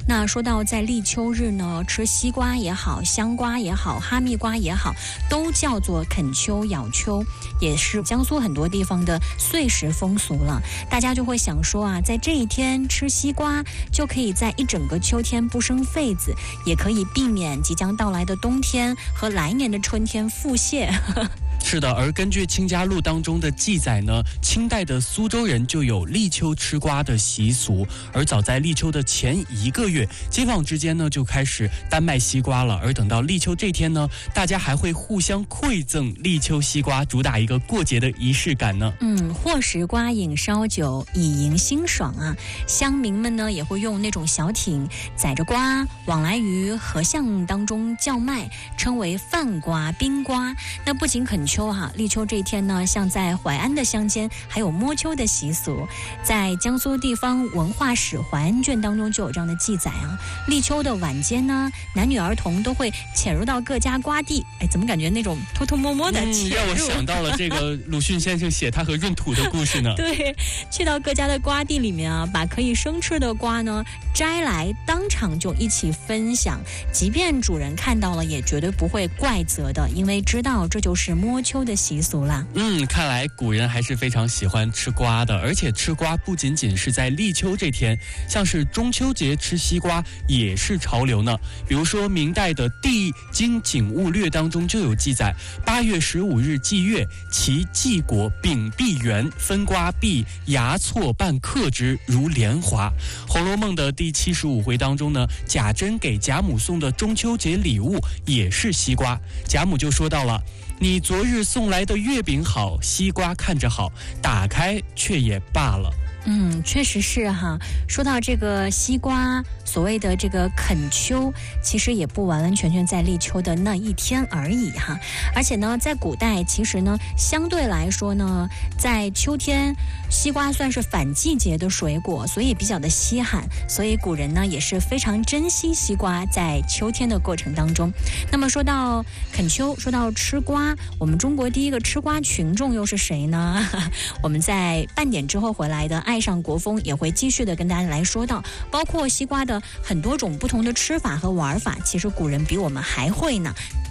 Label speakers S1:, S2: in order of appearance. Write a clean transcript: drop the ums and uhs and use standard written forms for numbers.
S1: 那说到在立秋日呢，吃西瓜也好，香瓜也好，哈密瓜也好，都叫做啃秋咬秋，也是江苏很多地方的岁时风俗了。大家就会想说啊，在这一天吃西瓜就可以在一整个秋天不生痱子，也可以避免即将到来的冬天和来年的春天腹泻。
S2: 是的，而根据《清嘉录》当中的记载呢，清代的苏州人就有立秋吃瓜的习俗，而早在立秋的前1个月，街坊之间呢就开始单卖西瓜了。而等到立秋这天呢，大家还会互相馈赠立秋西瓜，主打一个过节的仪式感呢。
S1: 或食瓜饮烧酒，以迎新爽啊！乡民们呢也会用那种小艇载着瓜往来于河巷当中叫卖，称为饭瓜、冰瓜。那不仅啃秋立秋这一天呢，像在淮安的乡间还有摸秋的习俗，在江苏地方文化史淮安卷当中就有这样的记载啊。立秋的晚间呢，男女儿童都会潜入到各家瓜地，怎么感觉那种偷偷摸摸的潜入，
S2: 让我想到了这个鲁迅先生写他和闰土的故事呢。
S1: 对，去到各家的瓜地里面啊，把可以生吃的瓜呢摘来，当场就一起分享，即便主人看到了也绝对不会怪责的，因为知道这就是摸秋的习俗啦。
S2: 看来古人还是非常喜欢吃瓜的，而且吃瓜不仅仅是在立秋这天，像是中秋节吃西瓜也是潮流呢。比如说明代的《地经景物略》当中就有记载：8月15日祭月，其季果秉璧圆，分瓜必牙错半刻之，如莲华。《红楼梦》的第75回当中呢，贾珍给贾母送的中秋节礼物也是西瓜，贾母就说到了：你昨日送来的月饼好，西瓜看着好，打开却也罢了。
S1: 确实是哈。说到这个西瓜，所谓的这个啃秋，其实也不完完全全在立秋的那一天而已哈。而且呢，在古代其实呢，相对来说呢，在秋天，西瓜算是反季节的水果，所以比较的稀罕，所以古人呢也是非常珍惜西瓜在秋天的过程当中。那么说到啃秋，说到吃瓜，我们中国第一个吃瓜群众又是谁呢？我们在半点之后回来的爱上国风也会继续的跟大家来说到，包括西瓜的很多种不同的吃法和玩法，其实古人比我们还会呢。